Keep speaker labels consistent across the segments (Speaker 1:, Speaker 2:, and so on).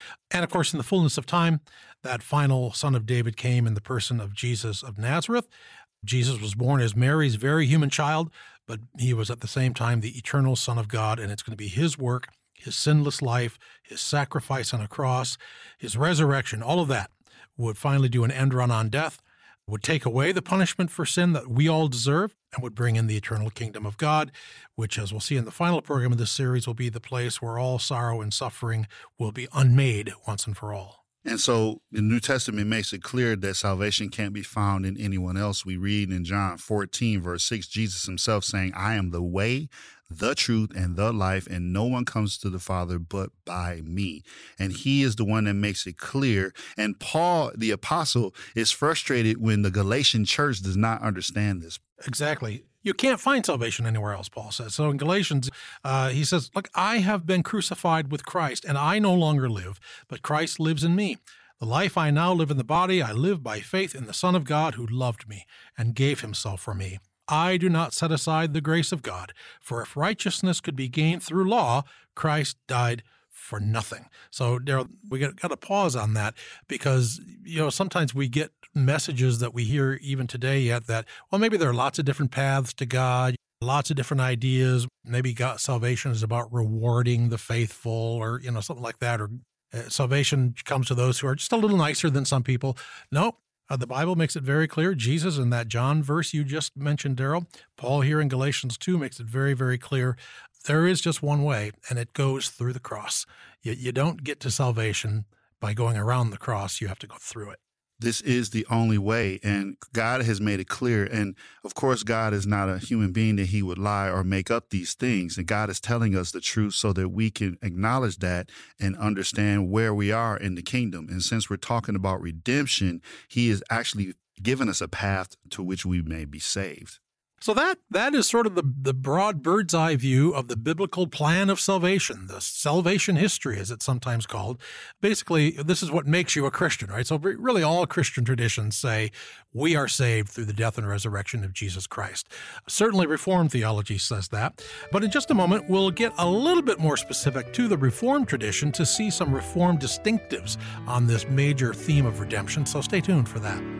Speaker 1: And of course, in the fullness of time, that final son of David came in the person of Jesus of Nazareth. Jesus was born as Mary's very human child, but he was at the same time the eternal Son of God, and it's going to be his work, his sinless life, his sacrifice on a cross, his resurrection, all of that would finally do an end run on death, would take away the punishment for sin that we all deserve, and would bring in the eternal kingdom of God, which, as we'll see in the final program of this series, will be the place where all sorrow and suffering will be unmade once and for all.
Speaker 2: And so the New Testament makes it clear that salvation can't be found in anyone else. We read in John 14, verse 6, Jesus himself saying, I am the way, the truth, and the life, and no one comes to the Father but by me. And he is the one that makes it clear. And Paul, the apostle, is frustrated when the Galatian church does not understand this.
Speaker 1: Exactly. You can't find salvation anywhere else, Paul says. So in Galatians, he says, look, I have been crucified with Christ, and I no longer live, but Christ lives in me. The life I now live in the body, I live by faith in the Son of God who loved me and gave himself for me. I do not set aside the grace of God, for if righteousness could be gained through law, Christ died for nothing. So, Daryl, we got to pause on that because, sometimes we get messages that we hear even today yet that, well, maybe there are lots of different paths to God, lots of different ideas. Maybe God, salvation is about rewarding the faithful or, something like that, or salvation comes to those who are just a little nicer than some people. No. The Bible makes it very clear. Jesus, in that John verse you just mentioned, Daryl, Paul here in Galatians 2 makes it very, very clear. There is just one way, and it goes through the cross. You don't get to salvation by going around the cross. You have to go through it.
Speaker 2: This is the only way, and God has made it clear. And of course, God is not a human being that he would lie or make up these things. And God is telling us the truth so that we can acknowledge that and understand where we are in the kingdom. And since we're talking about redemption, he is actually given us a path to which we may be saved.
Speaker 1: So that is sort of the broad bird's eye view of the biblical plan of salvation, the salvation history, as it's sometimes called. Basically, this is what makes you a Christian, right? So really all Christian traditions say we are saved through the death and resurrection of Jesus Christ. Certainly Reformed theology says that. But in just a moment, we'll get a little bit more specific to the Reformed tradition to see some Reformed distinctives on this major theme of redemption. So stay tuned for that.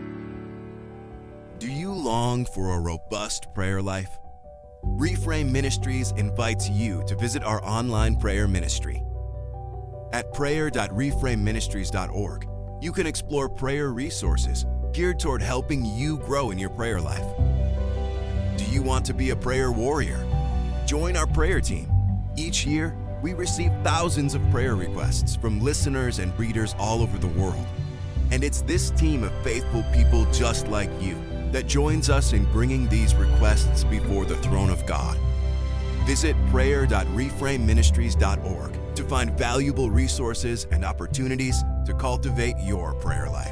Speaker 3: Do you long for a robust prayer life? Reframe Ministries invites you to visit our online prayer ministry. At prayer.reframeministries.org, you can explore prayer resources geared toward helping you grow in your prayer life. Do you want to be a prayer warrior? Join our prayer team. Each year, we receive thousands of prayer requests from listeners and readers all over the world. And it's this team of faithful people just like you that joins us in bringing these requests before the throne of God. Visit prayer.reframeministries.org to find valuable resources and opportunities to cultivate your prayer life.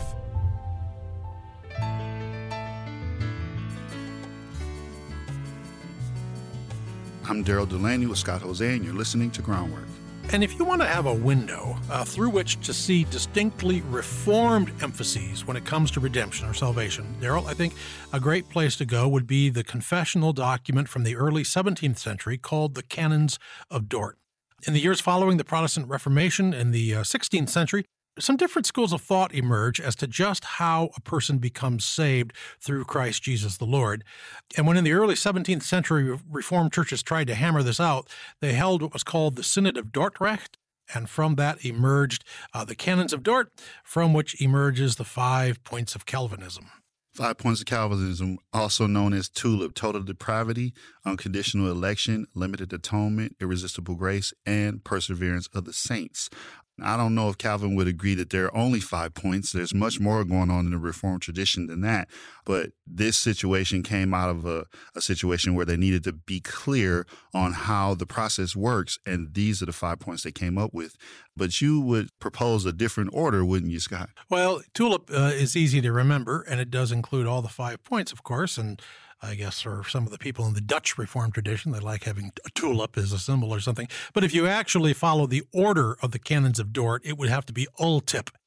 Speaker 2: I'm Daryl Delaney with Scott Jose, and you're listening to Groundwork.
Speaker 1: And if you want to have a window through which to see distinctly Reformed emphases when it comes to redemption or salvation, Daryl, I think a great place to go would be the confessional document from the early 17th century called the Canons of Dort. In the years following the Protestant Reformation in the 16th century, some different schools of thought emerge as to just how a person becomes saved through Christ Jesus the Lord. And when in the early 17th century Reformed churches tried to hammer this out, they held what was called the Synod of Dordrecht, and from that emerged the Canons of Dort, from which emerges the 5 points of Calvinism.
Speaker 2: 5 points of Calvinism, also known as TULIP: total depravity, unconditional election, limited atonement, irresistible grace, and perseverance of the saints. I don't know if Calvin would agree that there are only 5 points. There's much more going on in the Reformed tradition than that. But this situation came out of a situation where they needed to be clear on how the process works. And these are the 5 points they came up with. But you would propose a different order, wouldn't you, Scott?
Speaker 1: Well, TULIP is easy to remember, and it does include all the 5 points, of course. And I guess for some of the people in the Dutch Reformed tradition, they like having a tulip as a symbol or something. But if you actually follow the order of the Canons of Dort, it would have to be ULTIP.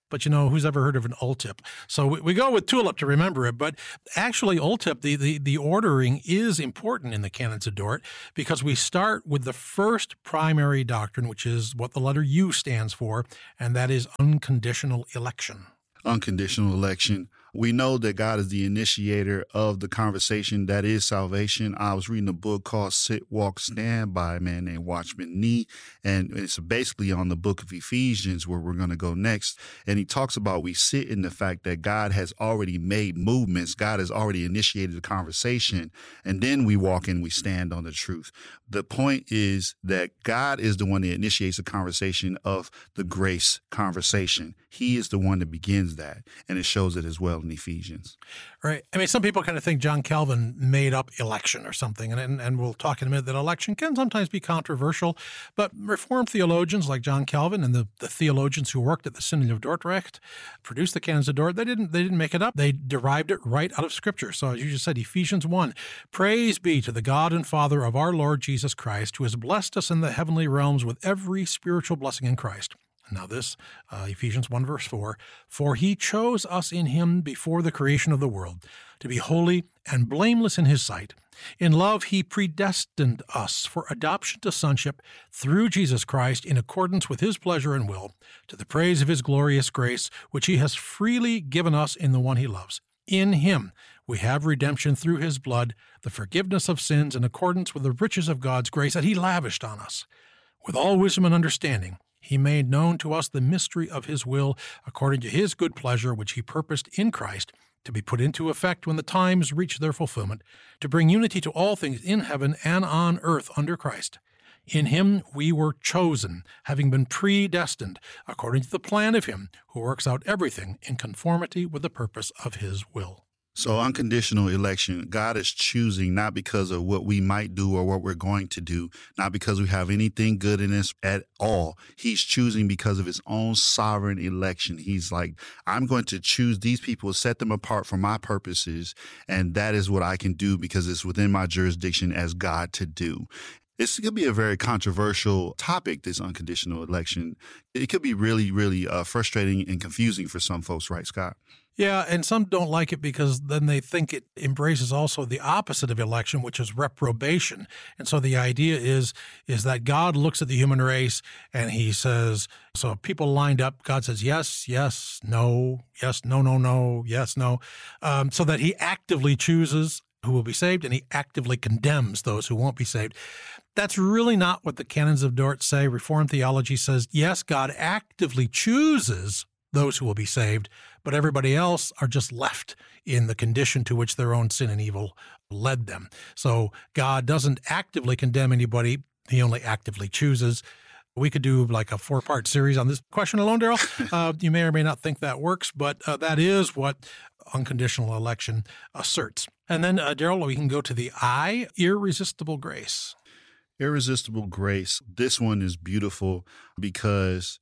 Speaker 1: but who's ever heard of an ultip? So we go with tulip to remember it, but actually ultip, the ordering is important in the Canons of Dort because we start with the first primary doctrine, which is what the letter U stands for, and that is unconditional election.
Speaker 2: Unconditional election. We know that God is the initiator of the conversation that is salvation. I was reading a book called Sit, Walk, Stand by a man named Watchman Nee, and it's basically on the book of Ephesians where we're going to go next. And he talks about we sit in the fact that God has already made movements. God has already initiated the conversation, and then we walk in, we stand on the truth. The point is that God is the one that initiates the conversation of the grace conversation. He is the one that begins that, and it shows it as well in Ephesians.
Speaker 1: Right. I mean, some people kind of think John Calvin made up election or something, and we'll talk in a minute that election can sometimes be controversial, but Reformed theologians like John Calvin and the theologians who worked at the Synod of Dordrecht produced the Canons of Dort. They didn't make it up. They derived it right out of Scripture. So as you just said, Ephesians 1, praise be to the God and Father of our Lord Jesus Christ, who has blessed us in the heavenly realms with every spiritual blessing in Christ. Now this, Ephesians 1 verse 4, for he chose us in him before the creation of the world to be holy and blameless in his sight. In love, he predestined us for adoption to sonship through Jesus Christ in accordance with his pleasure and will, to the praise of his glorious grace, which he has freely given us in the one he loves. In him we have redemption through his blood, the forgiveness of sins in accordance with the riches of God's grace that he lavished on us. With all wisdom and understanding, he made known to us the mystery of his will, according to his good pleasure, which he purposed in Christ, to be put into effect when the times reach their fulfillment, to bring unity to all things in heaven and on earth under Christ. In him we were chosen, having been predestined, according to the plan of him who works out everything in conformity with the purpose of his will.
Speaker 2: So unconditional election, God is choosing not because of what we might do or what we're going to do, not because we have anything good in us at all. He's choosing because of his own sovereign election. He's like, I'm going to choose these people, set them apart for my purposes, and that is what I can do because it's within my jurisdiction as God to do. This could be a very controversial topic, this unconditional election. It could be really, really frustrating and confusing for some folks, right, Scott?
Speaker 1: Yeah, and some don't like it because then they think it embraces also the opposite of election, which is reprobation. And so the idea is that God looks at the human race and he says, so people lined up, God says, yes, yes, no, yes, no, no, no, yes, no, so that he actively chooses who will be saved and he actively condemns those who won't be saved. That's really not what the Canons of Dort say. Reformed theology says, yes, God actively chooses those who will be saved, but everybody else are just left in the condition to which their own sin and evil led them. So God doesn't actively condemn anybody. He only actively chooses. We could do like a 4-part series on this question alone, Daryl. You may or may not think that works, but that is what unconditional election asserts. And then, Daryl, we can go to the I, irresistible grace.
Speaker 2: Irresistible grace. This one is beautiful because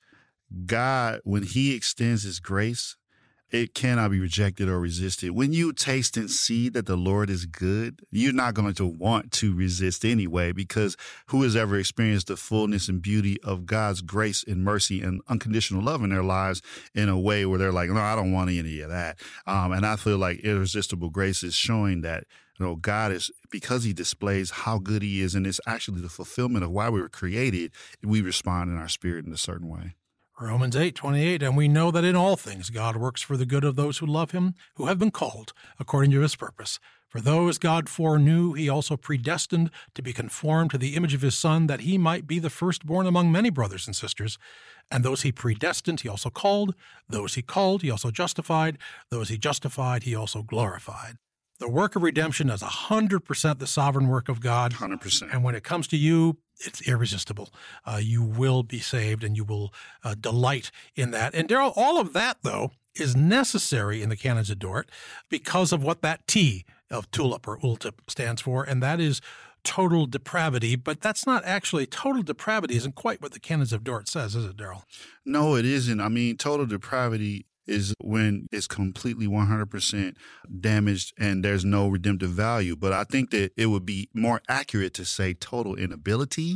Speaker 2: God, when he extends his grace, it cannot be rejected or resisted. When you taste and see that the Lord is good, you're not going to want to resist anyway, because who has ever experienced the fullness and beauty of God's grace and mercy and unconditional love in their lives in a way where they're like, no, I don't want any of that. And I feel like irresistible grace is showing that, God is, because he displays how good he is, and it's actually the fulfillment of why we were created, we respond in our spirit in a certain way.
Speaker 1: Romans 8:28, and we know that in all things God works for the good of those who love him, who have been called according to his purpose. For those God foreknew, he also predestined to be conformed to the image of his Son, that he might be the firstborn among many brothers and sisters. And those he predestined, he also called. Those he called, he also justified. Those he justified, he also glorified. The work of redemption is 100% the sovereign work of God.
Speaker 2: 100%.
Speaker 1: And when it comes to you, it's irresistible. You will be saved and you will delight in that. And Daryl, all of that, though, is necessary in the Canons of Dort because of what that T of tulip or ultip stands for, and that is total depravity. But that's not actually, total depravity isn't quite what the Canons of Dort says, is it, Daryl?
Speaker 2: No, it isn't. I mean, total depravity is when it's completely 100% damaged and there's no redemptive value. But I think that it would be more accurate to say total inability,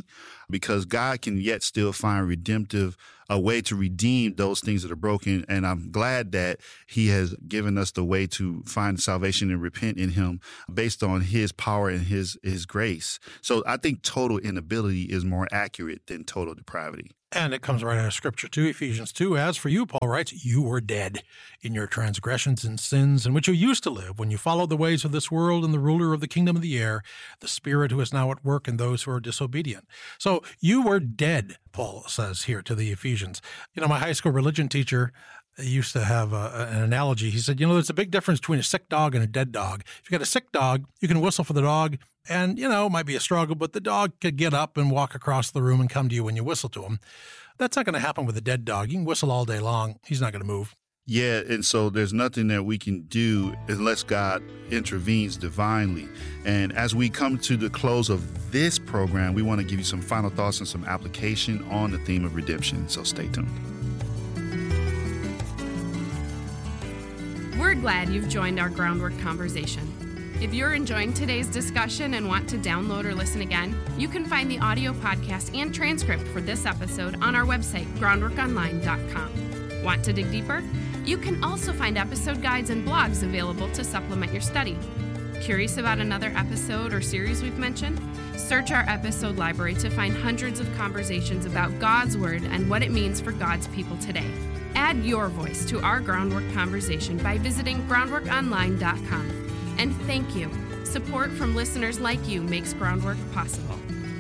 Speaker 2: because God can yet still find a way to redeem those things that are broken. And I'm glad that he has given us the way to find salvation and repent in him based on his power and his grace. So I think total inability is more accurate than total depravity.
Speaker 1: And it comes right out of Scripture too, Ephesians 2. As for you, Paul writes, you were dead in your transgressions and sins in which you used to live when you followed the ways of this world and the ruler of the kingdom of the air, the spirit who is now at work in those who are disobedient. So you were dead, Paul says here to the Ephesians. You know, my high school religion teacher used to have an analogy. He said, there's a big difference between a sick dog and a dead dog. If you got a sick dog, you can whistle for the dog, and, it might be a struggle, but the dog could get up and walk across the room and come to you when you whistle to him. That's not going to happen with a dead dog. You can whistle all day long. He's not going to move.
Speaker 2: Yeah, and so there's nothing that we can do unless God intervenes divinely. And as we come to the close of this program, we want to give you some final thoughts and some application on the theme of redemption. So stay tuned.
Speaker 4: We're glad you've joined our Groundwork conversation. If you're enjoying today's discussion and want to download or listen again, you can find the audio podcast and transcript for this episode on our website, groundworkonline.com. Want to dig deeper? You can also find episode guides and blogs available to supplement your study. Curious about another episode or series we've mentioned? Search our episode library to find hundreds of conversations about God's Word and what it means for God's people today. Add your voice to our Groundwork conversation by visiting groundworkonline.com. And thank you. Support from listeners like you makes Groundwork possible.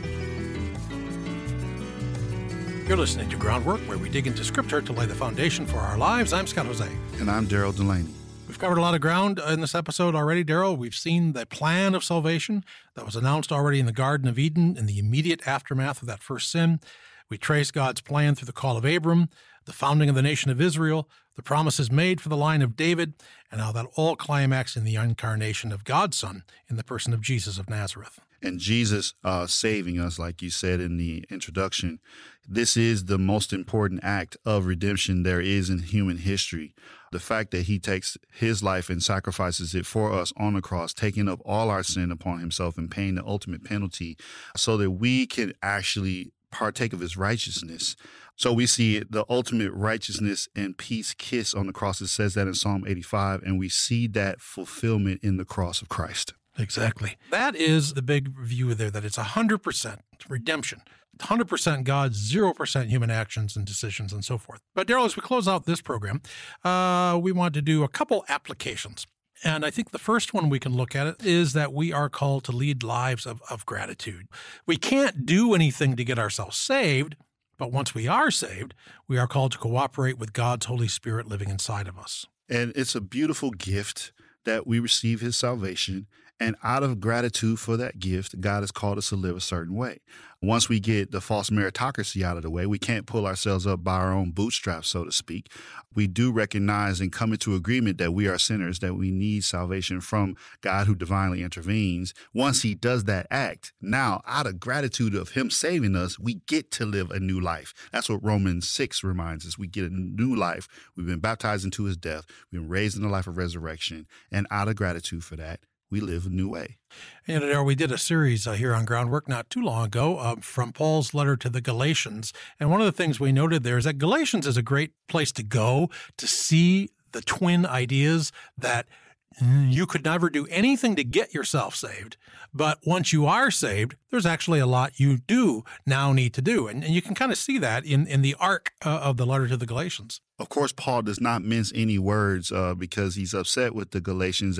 Speaker 1: You're listening to Groundwork, where we dig into Scripture to lay the foundation for our lives. I'm Scott Jose.
Speaker 2: And I'm Daryl Delaney.
Speaker 1: We've covered a lot of ground in this episode already, Daryl. We've seen the plan of salvation that was announced already in the Garden of Eden in the immediate aftermath of that first sin. We trace God's plan through the call of Abram, the founding of the nation of Israel, the promises made for the line of David, and how that all climaxed in the incarnation of God's Son in the person of Jesus of Nazareth.
Speaker 2: And Jesus saving us, like you said in the introduction, this is the most important act of redemption there is in human history. The fact that he takes his life and sacrifices it for us on the cross, taking up all our sin upon himself and paying the ultimate penalty so that we can actually partake of his righteousness. So we see the ultimate righteousness and peace kiss on the cross. It says that in Psalm 85, and we see that fulfillment in the cross of Christ.
Speaker 1: Exactly. That is the big view there, that it's 100% redemption, 100% God, 0% human actions and decisions and so forth. But Daryl, as we close out this program, we want to do a couple applications. And I think the first one we can look at it is that we are called to lead lives of gratitude. We can't do anything to get ourselves saved, but once we are saved, we are called to cooperate with God's Holy Spirit living inside of us.
Speaker 2: And it's a beautiful gift that we receive his salvation. And out of gratitude for that gift, God has called us to live a certain way. Once we get the false meritocracy out of the way, we can't pull ourselves up by our own bootstraps, so to speak. We do recognize and come into agreement that we are sinners, that we need salvation from God who divinely intervenes. Once he does that act, now out of gratitude of him saving us, we get to live a new life. That's what Romans 6 reminds us. We get a new life. We've been baptized into his death. We've been raised in the life of resurrection. And out of gratitude for that, we live a new way.
Speaker 1: And we did a series here on Groundwork not too long ago from Paul's letter to the Galatians. And one of the things we noted there is that Galatians is a great place to go to see the twin ideas that you could never do anything to get yourself saved. But once you are saved, there's actually a lot you do now need to do. And you can kind of see that in the arc of the letter to the Galatians.
Speaker 2: Of course, Paul does not mince any words because he's upset with the Galatians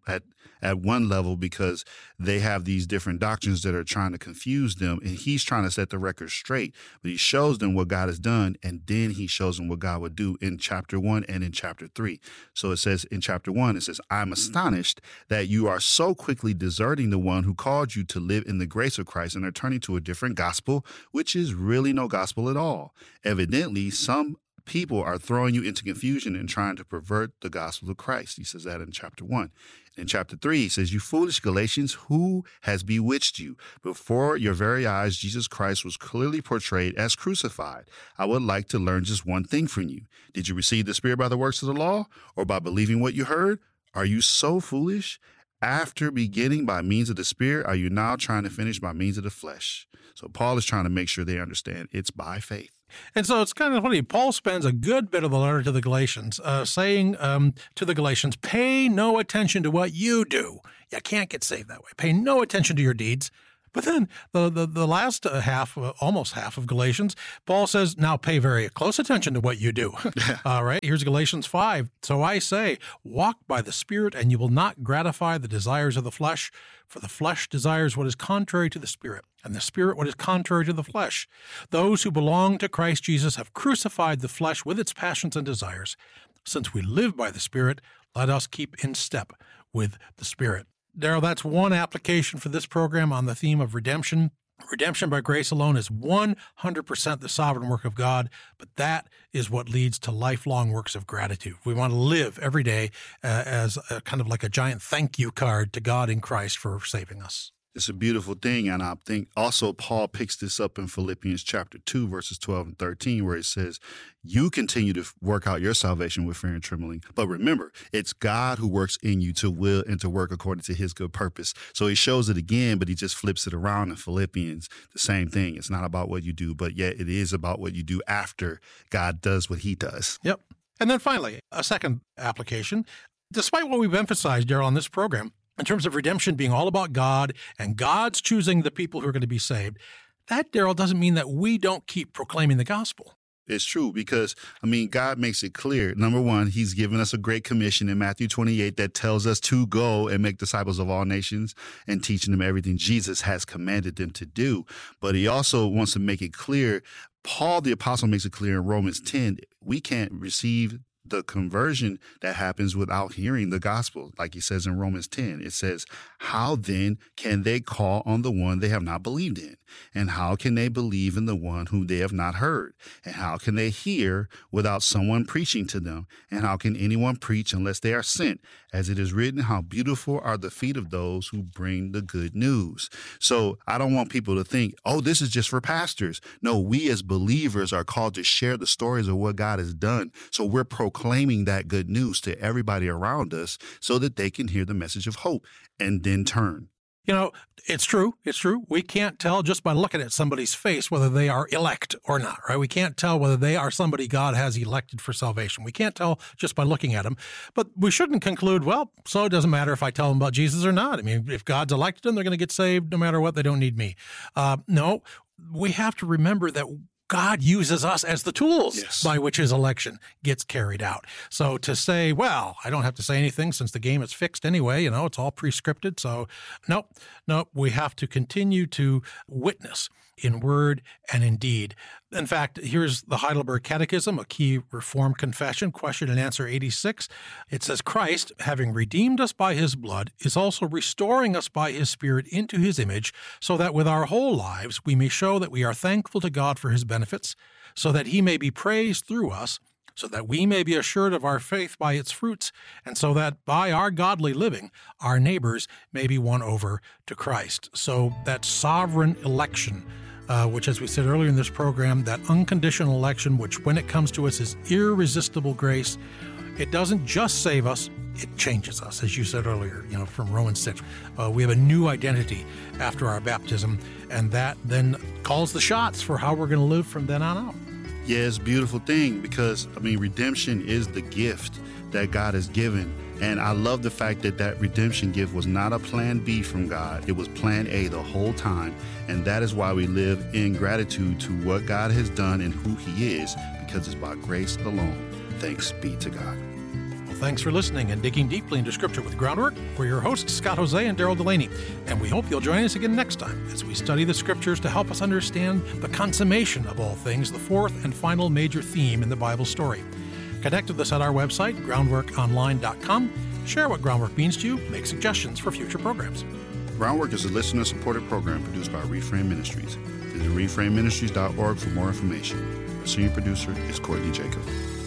Speaker 2: at one level because they have these different doctrines that are trying to confuse them. And he's trying to set the record straight. But he shows them what God has done, and then he shows them what God would do in chapter 1 and in chapter 3. So it says in chapter 1, it says, I'm astonished that you are so quickly deserting the one who called you to live in the grace of Christ and are turning to a different gospel, which is really no gospel at all. Evidently, some people are throwing you into confusion and trying to pervert the gospel of Christ. He says that in chapter 1. In chapter 3, he says, you foolish Galatians, who has bewitched you? Before your very eyes, Jesus Christ was clearly portrayed as crucified. I would like to learn just one thing from you. Did you receive the Spirit by the works of the law or by believing what you heard? Are you so foolish? after beginning by means of the Spirit, are you now trying to finish by means of the flesh? So Paul is trying to make sure they understand it's by faith.
Speaker 1: And so it's kind of funny. Paul spends a good bit of the letter to the Galatians saying to the Galatians, pay no attention to what you do. You can't get saved that way. Pay no attention to your deeds. But then the last half, almost half of Galatians, Paul says, now pay very close attention to what you do. All right, here's Galatians 5. So I say, walk by the Spirit, and you will not gratify the desires of the flesh, for the flesh desires what is contrary to the Spirit, and the Spirit what is contrary to the flesh. Those who belong to Christ Jesus have crucified the flesh with its passions and desires. Since we live by the Spirit, let us keep in step with the Spirit. Darrell, that's one application for this program on the theme of redemption. Redemption by grace alone is 100% the sovereign work of God, but that is what leads to lifelong works of gratitude. We want to live every day as a kind of like a giant thank you card to God in Christ for saving us.
Speaker 2: It's a beautiful thing, and I think also Paul picks this up in Philippians chapter 2, verses 12 and 13, where he says, you continue to work out your salvation with fear and trembling. But remember, it's God who works in you to will and to work according to his good purpose. So he shows it again, but he just flips it around in Philippians. The same thing. It's not about what you do, but yet it is about what you do after God does what he does.
Speaker 1: Yep. And then finally, a second application. Despite what we've emphasized, Darrell, on this program, in terms of redemption being all about God and God's choosing the people who are going to be saved, that, Darrell, doesn't mean that we don't keep proclaiming the gospel.
Speaker 2: It's true because, God makes it clear. Number one, he's given us a great commission in Matthew 28 that tells us to go and make disciples of all nations and teaching them everything Jesus has commanded them to do. But he also wants to make it clear. Paul, the apostle, makes it clear in Romans 10, we can't receive the conversion that happens without hearing the gospel. Like he says in Romans 10, it says, how then can they call on the one they have not believed in? And how can they believe in the one whom they have not heard? And how can they hear without someone preaching to them? And how can anyone preach unless they are sent? As it is written, how beautiful are the feet of those who bring the good news. So I don't want people to think, oh, this is just for pastors. No, we as believers are called to share the stories of what God has done. So we're proclaiming that good news to everybody around us so that they can hear the message of hope and then turn.
Speaker 1: It's true. It's true. We can't tell just by looking at somebody's face whether they are elect or not, right? We can't tell whether they are somebody God has elected for salvation. We can't tell just by looking at them. But we shouldn't conclude, well, so it doesn't matter if I tell them about Jesus or not. If God's elected them, they're going to get saved no matter what. They don't need me. No, we have to remember that God uses us as the tools by which his election gets carried out. So to say, well, I don't have to say anything since the game is fixed anyway, it's all pre-scripted. So nope, we have to continue to witness in word and in deed. In fact, here's the Heidelberg Catechism, a key Reformed confession, question and answer 86. It says, Christ, having redeemed us by his blood, is also restoring us by his Spirit into his image, so that with our whole lives we may show that we are thankful to God for his benefits, so that he may be praised through us, so that we may be assured of our faith by its fruits, and so that by our godly living, our neighbors may be won over to Christ. So that sovereign election, which, as we said earlier in this program, that unconditional election, which when it comes to us is irresistible grace, it doesn't just save us, it changes us, as you said earlier, from Romans 6. We have a new identity after our baptism, and that then calls the shots for how we're going to live from then on out.
Speaker 2: Yeah, it's a beautiful thing because, redemption is the gift that God has given. And I love the fact that redemption gift was not a plan B from God. It was plan A the whole time. And that is why we live in gratitude to what God has done and who he is, because it's by grace alone. Thanks be to God.
Speaker 1: Well, thanks for listening and digging deeply into Scripture with Groundwork. We're your hosts, Scott Jose and Darrell Delaney. And we hope you'll join us again next time as we study the Scriptures to help us understand the consummation of all things, the fourth and final major theme in the Bible story. Connect with us at our website, groundworkonline.com. Share what Groundwork means to you. Make suggestions for future programs.
Speaker 2: Groundwork is a listener-supported program produced by Reframe Ministries. Visit reframeministries.org for more information. Our senior producer is Courtney Jacob.